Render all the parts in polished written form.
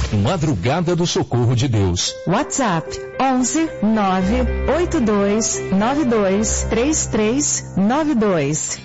Madrugada do Socorro de Deus. WhatsApp 11 982 92 3392.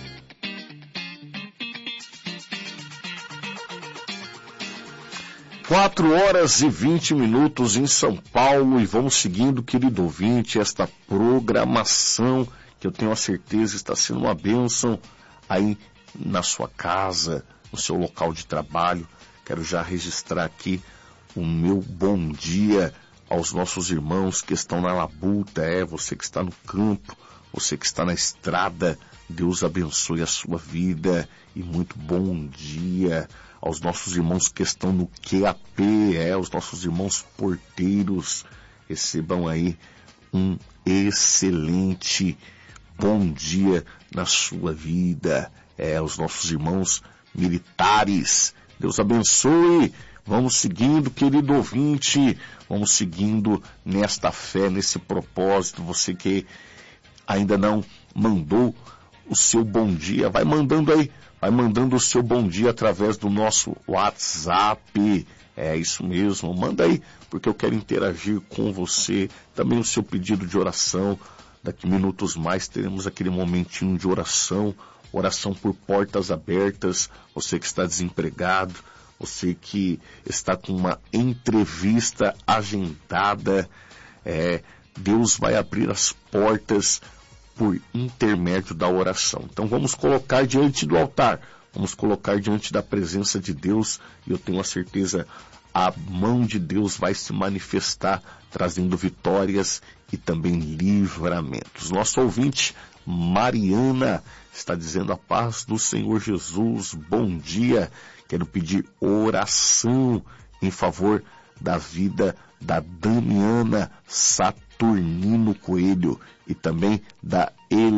Quatro horas e 20 minutos em São Paulo, e vamos seguindo, querido ouvinte, esta programação que eu tenho a certeza está sendo uma bênção aí na sua casa, no seu local de trabalho. Quero já registrar aqui o meu bom dia aos nossos irmãos que estão na labuta, você que está no campo, você que está na estrada. Deus abençoe a sua vida e muito bom dia aos nossos irmãos que estão no QAP, os nossos irmãos porteiros. Recebam aí um excelente bom dia na sua vida. Os nossos irmãos militares, Deus abençoe. Vamos seguindo, querido ouvinte, vamos seguindo nesta fé, nesse propósito. Você que ainda não mandou o seu bom dia, vai mandando aí, vai mandando o seu bom dia através do nosso WhatsApp. É isso mesmo, manda aí, porque eu quero interagir com você. Também o seu pedido de oração. Daqui minutos mais teremos aquele momentinho de oração, oração por portas abertas. Você que está desempregado, você que está com uma entrevista agendada, Deus vai abrir as portas por intermédio da oração. Então vamos colocar diante do altar, vamos colocar diante da presença de Deus, e eu tenho a certeza, a mão de Deus vai se manifestar, trazendo vitórias e também livramentos. Nosso ouvinte, Mariana, está dizendo: a paz do Senhor Jesus, bom dia. Quero pedir oração em favor da vida da Damiana Saturnino Coelho e também da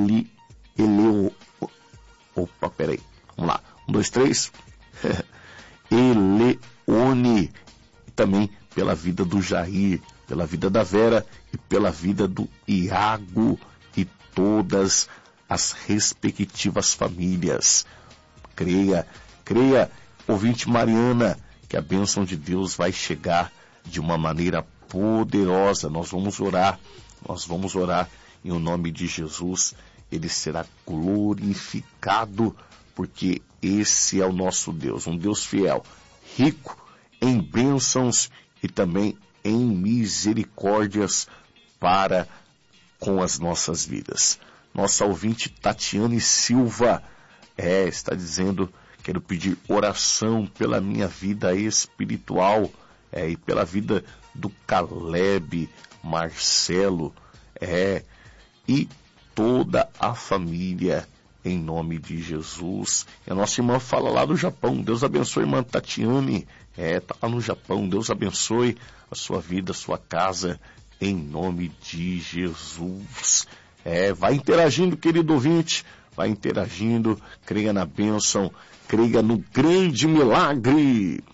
Opa, peraí, vamos lá, 1, 2, 3, Eleone, e também pela vida do Jair, pela vida da Vera e pela vida do Iago e todas as respectivas famílias. Creia, ouvinte Mariana, que a bênção de Deus vai chegar de uma maneira poderosa. Nós vamos orar em o nome de Jesus. Ele será glorificado, porque esse é o nosso Deus, um Deus fiel, rico em bênçãos e também em misericórdias para com as nossas vidas. Nossa ouvinte Tatiane Silva está dizendo: quero pedir oração pela minha vida espiritual e pela vida do Caleb, Marcelo e toda a família, em nome de Jesus. E a nossa irmã fala lá do Japão. Deus abençoe, irmã Tatiane. Tá lá no Japão. Deus abençoe a sua vida, a sua casa, em nome de Jesus. Vai interagindo, querido ouvinte. Vai interagindo. Creia na bênção. Creia no grande milagre.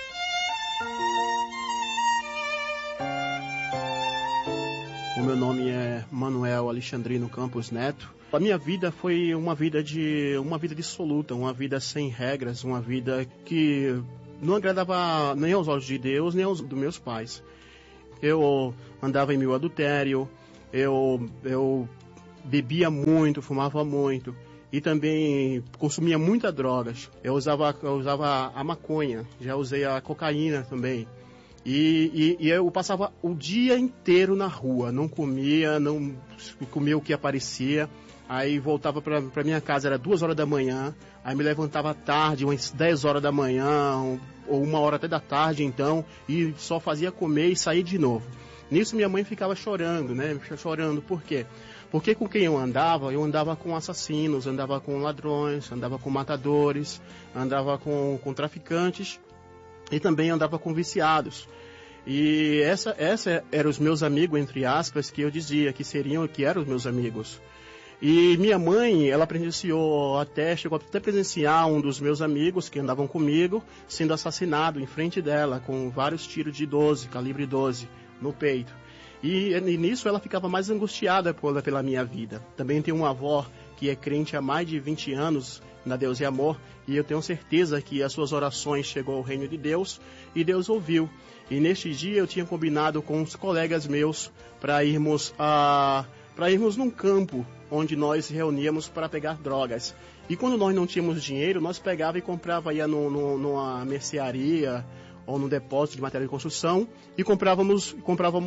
O meu nome é Manuel Alexandrino Campos Neto. A minha vida foi uma vida dissoluta, uma vida sem regras, uma vida que não agradava nem aos olhos de Deus, nem aos dos meus pais. Eu andava em meu adultério, eu bebia muito, fumava muito e também consumia muitas drogas. Eu usava a maconha, já usei a cocaína também. E eu passava o dia inteiro na rua, não comia o que aparecia. Aí voltava para minha casa, era 2 horas da manhã, aí me levantava tarde, umas 10 horas da manhã, ou 1 hora até da tarde então, e só fazia comer e sair de novo. Nisso minha mãe ficava chorando, né? Chorando, por quê? Porque com quem eu andava com assassinos, andava com ladrões, andava com matadores, andava com traficantes e também andava com viciados. E essa eram os meus amigos, entre aspas, que eu dizia que eram os meus amigos. E minha mãe, ela chegou até a presenciar um dos meus amigos que andavam comigo sendo assassinado em frente dela, com vários tiros de calibre 12, no peito. E nisso ela ficava mais angustiada pela minha vida. Também tem uma avó que é crente há mais de 20 anos, na Deus é Amor, e eu tenho certeza que as suas orações chegou ao reino de Deus e Deus ouviu. E neste dia eu tinha combinado com uns colegas meus para irmos num campo onde nós reuníamos para pegar drogas. E quando nós não tínhamos dinheiro, nós pegava e comprava, ia numa mercearia ou no depósito de material de construção e comprávamos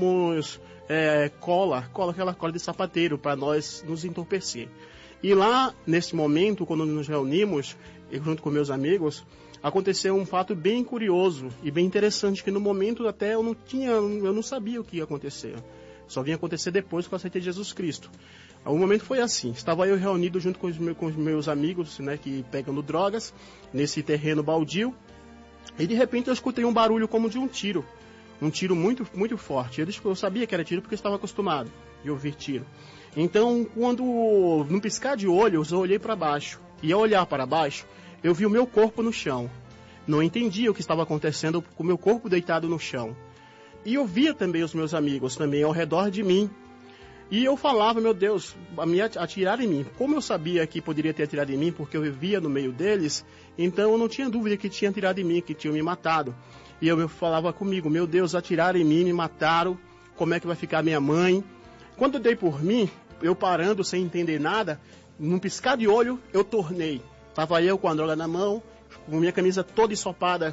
aquela cola de sapateiro para nós nos entorpecer. E lá, nesse momento, quando nos reunimos, junto com meus amigos, aconteceu um fato bem curioso e bem interessante, que no momento até eu não sabia o que ia acontecer. Só vinha acontecer depois que eu aceitei Jesus Cristo. O momento foi assim, estava eu reunido junto com os meus amigos, né, que pegando drogas, nesse terreno baldio, e de repente eu escutei um barulho como de um tiro muito, muito forte. Eu sabia que era tiro porque eu estava acostumado de ouvir tiro. Então, num piscar de olhos, eu olhei para baixo, e ao olhar para baixo, eu vi o meu corpo no chão. Não entendia o que estava acontecendo com o meu corpo deitado no chão. E eu via também os meus amigos também ao redor de mim. E eu falava, meu Deus, atirar em mim. Como eu sabia que poderia ter atirado em mim, porque eu vivia no meio deles, então eu não tinha dúvida que tinha atirado em mim, que tinham me matado. E eu falava comigo, meu Deus, atiraram em mim, me mataram, como é que vai ficar minha mãe? Quando eu dei por mim, eu parando sem entender nada, num piscar de olho, eu tornei. Estava eu com a droga na mão, com minha camisa toda ensopada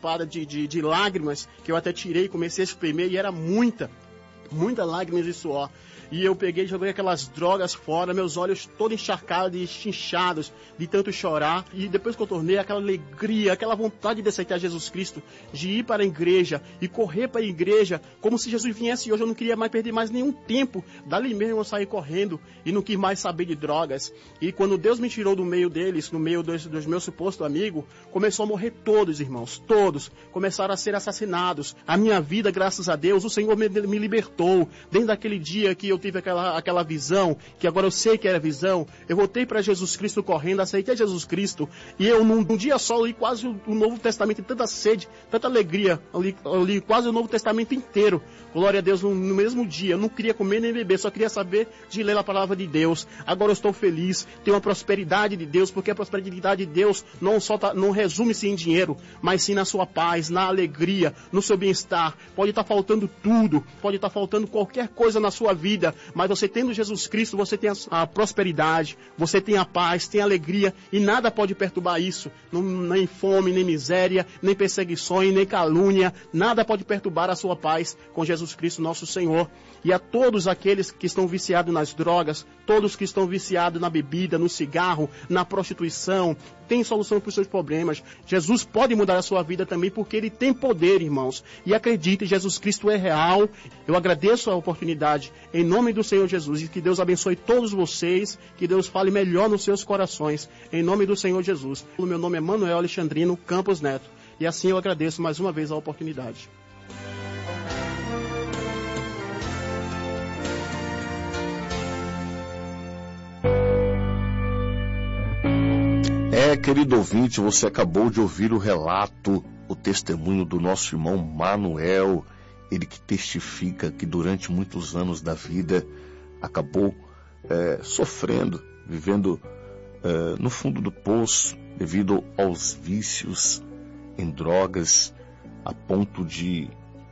de lágrimas, que eu até tirei e comecei a espremer, e era muita lágrimas de suor. E eu peguei e joguei aquelas drogas fora, meus olhos todos encharcados e inchados de tanto chorar. E depois que eu tornei, aquela alegria, aquela vontade de aceitar Jesus Cristo, de ir para a igreja e correr para a igreja, como se Jesus viesse hoje. Eu não queria mais perder mais nenhum tempo. Dali mesmo eu saí correndo e não quis mais saber de drogas. E quando Deus me tirou do meio deles, no meio dos meus supostos amigos, começou a morrer todos, irmãos, todos. Começaram a ser assassinados. A minha vida, graças a Deus, o Senhor me libertou. Desde aquele dia que eu tive aquela visão, que agora eu sei que era visão, eu voltei para Jesus Cristo correndo, aceitei Jesus Cristo, e eu num dia só li quase o Novo Testamento, tanta sede, tanta alegria, eu li quase o Novo Testamento inteiro, glória a Deus, no mesmo dia. Eu não queria comer nem beber, só queria saber de ler a palavra de Deus. Agora eu estou feliz, tenho a prosperidade de Deus, porque a prosperidade de Deus não resume-se em dinheiro, mas sim na sua paz, na alegria, no seu bem-estar. Pode estar faltando tudo, pode estar faltando qualquer coisa na sua vida, mas você tendo Jesus Cristo, você tem a prosperidade, você tem a paz, tem a alegria, e nada pode perturbar isso. Nem fome, nem miséria, nem perseguições, nem calúnia, nada pode perturbar a sua paz com Jesus Cristo, nosso Senhor. E a todos aqueles que estão viciados nas drogas, todos que estão viciados na bebida, no cigarro, na prostituição, tem solução para os seus problemas. Jesus pode mudar a sua vida também, porque Ele tem poder, irmãos. E acredite, Jesus Cristo é real. Eu agradeço a oportunidade, em nome do Senhor Jesus, e que Deus abençoe todos vocês, que Deus fale melhor nos seus corações, em nome do Senhor Jesus. O meu nome é Manuel Alexandrino Campos Neto, e assim eu agradeço mais uma vez a oportunidade. Querido ouvinte, você acabou de ouvir o relato, o testemunho do nosso irmão Manuel, ele que testifica que durante muitos anos da vida acabou sofrendo, vivendo no fundo do poço devido aos vícios em drogas, a ponto de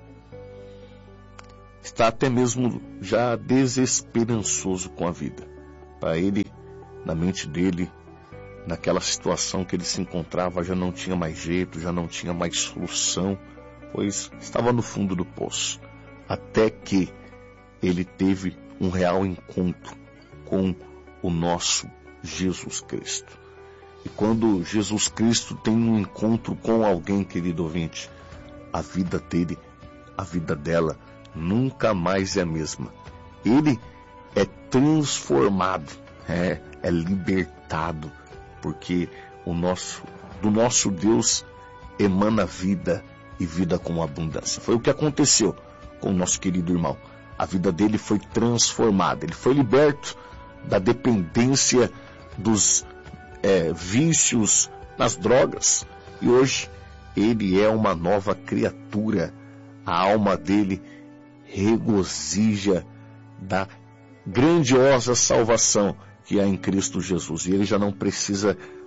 estar até mesmo já desesperançoso com a vida. Para ele, na mente dele, naquela situação que ele se encontrava, já não tinha mais jeito, já não tinha mais solução, pois estava no fundo do poço. Até que ele teve um real encontro com o nosso Jesus Cristo. E quando Jesus Cristo tem um encontro com alguém, querido ouvinte, a vida dele, a vida dela, nunca mais é a mesma. Ele é transformado, é libertado, porque do nosso Deus emana vida e vida com abundância. Foi o que aconteceu com o nosso querido irmão. A vida dele foi transformada, ele foi liberto da dependência dos vícios nas drogas, e hoje ele é uma nova criatura. A alma dele regozija da grandiosa salvação que há em Cristo Jesus, e ele já não precisa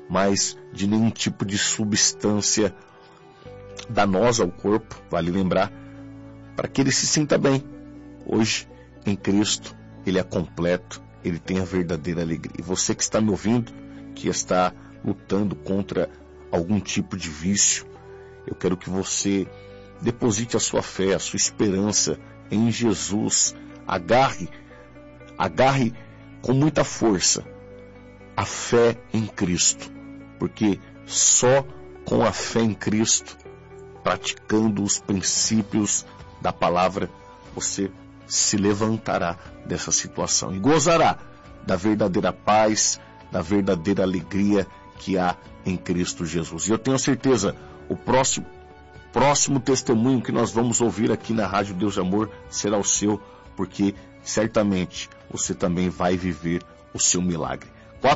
mas de nenhum tipo de substância danosa ao corpo, vale lembrar, para que ele se sinta bem. Hoje, em Cristo, ele é completo, ele tem a verdadeira alegria. E você que está me ouvindo, que está lutando contra algum tipo de vício, eu quero que você deposite a sua fé, a sua esperança em Jesus. Agarre com muita força a fé em Cristo, porque só com a fé em Cristo, praticando os princípios da palavra, você se levantará dessa situação e gozará da verdadeira paz, da verdadeira alegria que há em Cristo Jesus. E eu tenho certeza, o próximo testemunho que nós vamos ouvir aqui na Rádio Deus de Amor será o seu, porque certamente você também vai viver o seu milagre.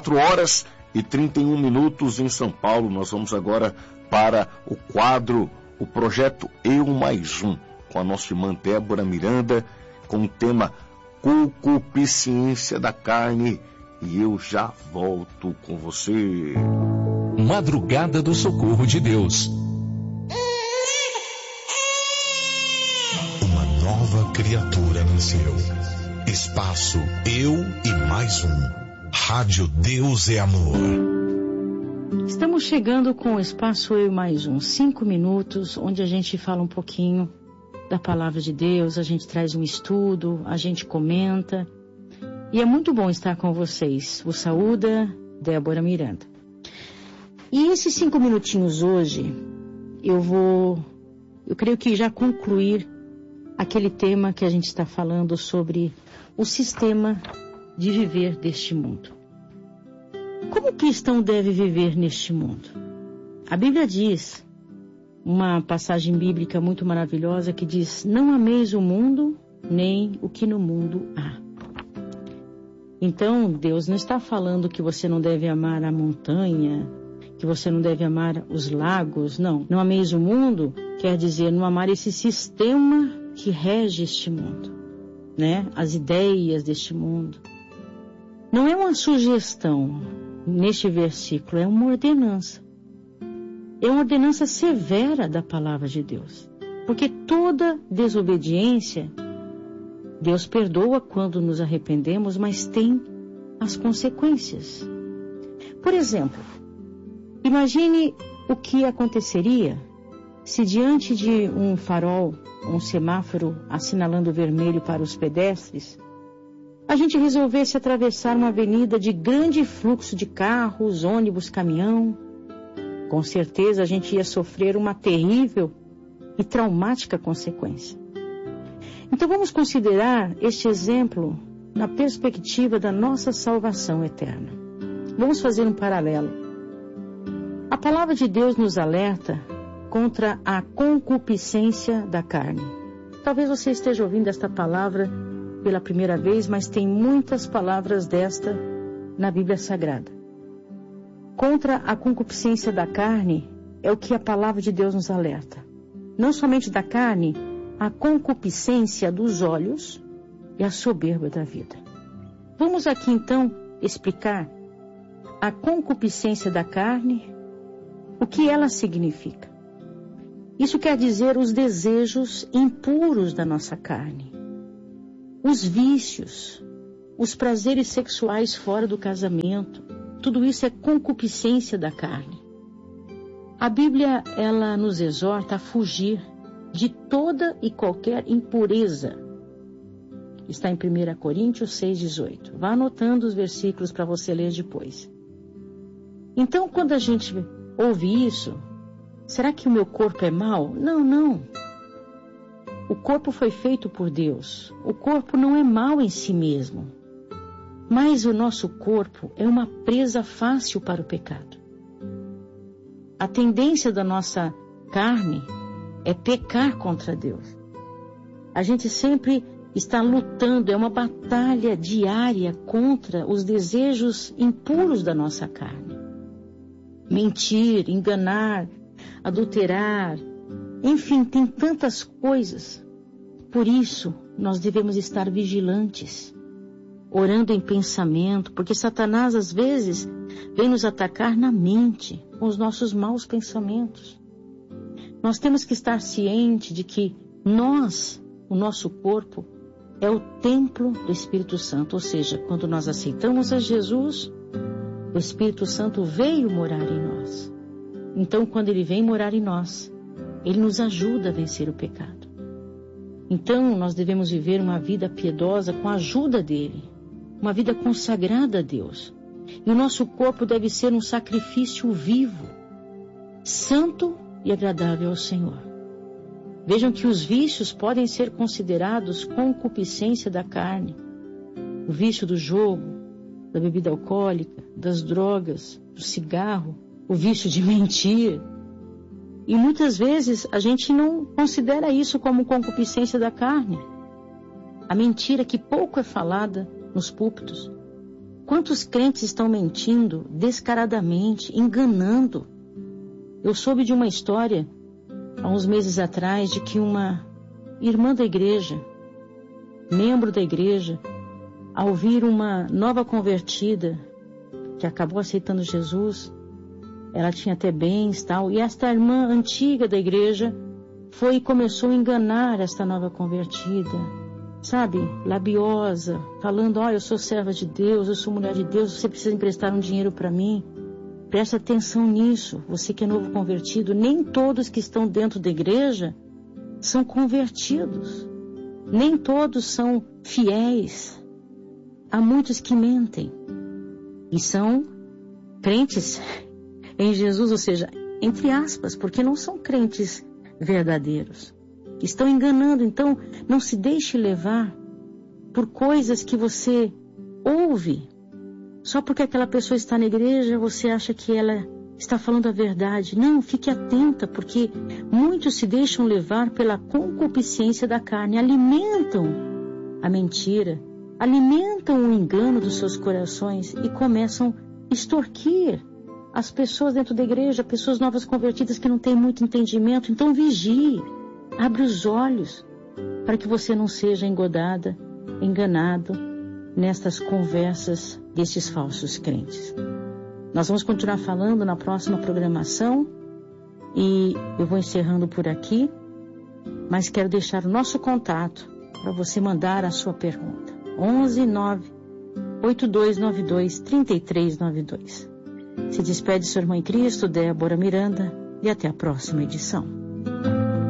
4h31 em São Paulo. Nós vamos agora para o quadro, o projeto Eu Mais Um, com a nossa irmã Débora Miranda, com o tema Concupiscência da Carne. E eu já volto com você. Madrugada do Socorro de Deus. Uma nova criatura nasceu. Espaço Eu e Mais Um. Rádio Deus é Amor. Estamos chegando com o Espaço Eu e Mais Um. 5 minutos, onde a gente fala um pouquinho da Palavra de Deus, a gente traz um estudo, a gente comenta. E é muito bom estar com vocês. O saúda, Débora Miranda. E esses 5 minutinhos hoje, eu creio que já concluir aquele tema que a gente está falando sobre o sistema de viver deste mundo. Como o cristão deve viver neste mundo? A Bíblia diz, uma passagem bíblica muito maravilhosa que diz: não ameis o mundo, nem o que no mundo há. Então, Deus não está falando que você não deve amar a montanha, que você não deve amar os lagos, não. Não ameis o mundo quer dizer não amar esse sistema que rege este mundo, né? As ideias deste mundo. Não é uma sugestão neste versículo, é uma ordenança. É uma ordenança severa da palavra de Deus. Porque toda desobediência, Deus perdoa quando nos arrependemos, mas tem as consequências. Por exemplo, imagine o que aconteceria se diante de um farol, um semáforo assinalando vermelho para os pedestres, a gente resolvesse atravessar uma avenida de grande fluxo de carros, ônibus, caminhão. Com certeza a gente ia sofrer uma terrível e traumática consequência. Então vamos considerar este exemplo na perspectiva da nossa salvação eterna. Vamos fazer um paralelo. A palavra de Deus nos alerta contra a concupiscência da carne. Talvez você esteja ouvindo esta palavra pela primeira vez, mas tem muitas palavras desta na Bíblia Sagrada. Contra a concupiscência da carne é o que a palavra de Deus nos alerta. Não somente da carne, a concupiscência dos olhos e a soberba da vida. Vamos aqui então explicar a concupiscência da carne, o que ela significa. Isso quer dizer os desejos impuros da nossa carne, os vícios, os prazeres sexuais fora do casamento. Tudo isso é concupiscência da carne. A Bíblia, ela nos exorta a fugir de toda e qualquer impureza. Está em 1 Coríntios 6,18. Vá anotando os versículos para você ler depois. Então, quando a gente ouve isso, será que o meu corpo é mau? Não, não. O corpo foi feito por Deus. O corpo não é mau em si mesmo. Mas o nosso corpo é uma presa fácil para o pecado. A tendência da nossa carne é pecar contra Deus. A gente sempre está lutando, é uma batalha diária contra os desejos impuros da nossa carne. Mentir, enganar, adulterar, enfim, tem tantas coisas. Por isso, nós devemos estar vigilantes. orando em pensamento, porque Satanás às vezes vem nos atacar na mente, com os nossos maus pensamentos. Nós temos que estar cientes de que nós, o nosso corpo, é o templo do Espírito Santo, ou seja, quando nós aceitamos a Jesus, o Espírito Santo veio morar em nós. Então, quando ele vem morar em nós, ele nos ajuda a vencer o pecado. Então, nós devemos viver uma vida piedosa com a ajuda dele, uma vida consagrada a Deus. E o nosso corpo deve ser um sacrifício vivo, santo e agradável ao Senhor. Vejam que os vícios podem ser considerados concupiscência da carne. O vício do jogo, da bebida alcoólica, das drogas, do cigarro, o vício de mentir. E muitas vezes a gente não considera isso como concupiscência da carne. A mentira que pouco é falada nos púlpitos. Quantos crentes estão mentindo descaradamente, enganando? Eu soube de uma história, há uns meses atrás, de que uma irmã da igreja, membro da igreja, ao ouvir uma nova convertida, que acabou aceitando Jesus, ela tinha até bens e tal, e esta irmã antiga da igreja foi e começou a enganar esta nova convertida, sabe, labiosa, falando, eu sou serva de Deus, eu sou mulher de Deus, você precisa emprestar um dinheiro para mim. Presta atenção nisso, você que é novo convertido, nem todos que estão dentro da igreja são convertidos, nem todos são fiéis. Há muitos que mentem e são crentes em Jesus, ou seja, entre aspas, porque não são crentes verdadeiros. Estão enganando, então não se deixe levar por coisas que você ouve. Só porque aquela pessoa está na igreja, você acha que ela está falando a verdade. Não, fique atenta, porque muitos se deixam levar pela concupiscência da carne, alimentam a mentira, alimentam o engano dos seus corações e começam a extorquir as pessoas dentro da igreja, pessoas novas convertidas que não têm muito entendimento. Então vigie, abre os olhos para que você não seja engodada, enganado nestas conversas destes falsos crentes. Nós vamos continuar falando na próxima programação e eu vou encerrando por aqui, mas quero deixar o nosso contato para você mandar a sua pergunta. 11-9-8292-3392. Se despede sua irmã em Cristo, Débora Miranda, e até a próxima edição.